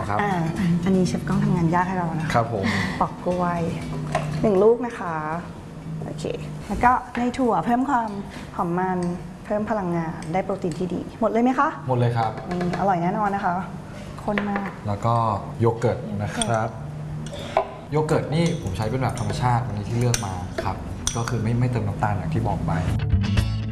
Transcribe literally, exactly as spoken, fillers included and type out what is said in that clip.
อ่าอันนี้เชฟก้องทำงานยากให้เรานะครับผมปอกกล้วยหนึ่งลูกนะคะโอเคแล้วก็ในถั่วเพิ่มความหอมมันเพิ่มพลังงานได้โปรตีนที่ดีหมดเลยไหมคะหมดเลยครับนี่อร่อยแน่นอนนะคะข้นมากแล้วก็โยเกิร์ตนะครับโยเกิร์ตนี่ผมใช้เป็นแบบธรรมชาติวันนี้ที่เลือกมาครับก็คือไม่ไม่เติมน้ำตาลอย่างที่บอกไป